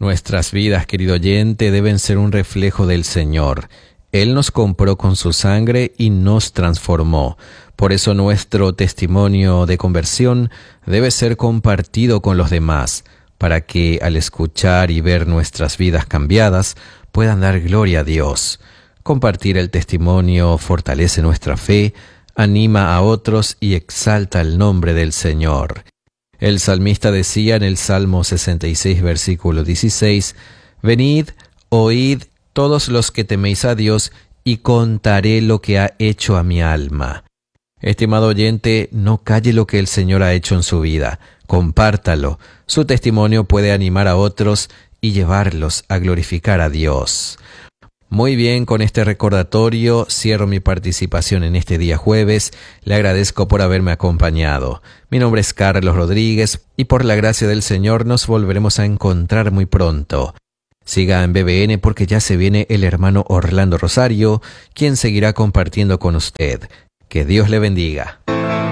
Nuestras vidas, querido oyente, deben ser un reflejo del Señor. Él nos compró con su sangre y nos transformó. Por eso nuestro testimonio de conversión debe ser compartido con los demás, para que al escuchar y ver nuestras vidas cambiadas, puedan dar gloria a Dios. Compartir el testimonio fortalece nuestra fe, anima a otros y exalta el nombre del Señor. El salmista decía en el Salmo 66, versículo 16, «Venid, oíd todos los que teméis a Dios, y contaré lo que ha hecho a mi alma». Estimado oyente, no calle lo que el Señor ha hecho en su vida. Compártalo. Su testimonio puede animar a otros y llevarlos a glorificar a Dios. Muy bien, con este recordatorio cierro mi participación en este día jueves. Le agradezco por haberme acompañado. Mi nombre es Carlos Rodríguez y por la gracia del Señor nos volveremos a encontrar muy pronto. Siga en BBN porque ya se viene el hermano Orlando Rosario, quien seguirá compartiendo con usted. Que Dios le bendiga.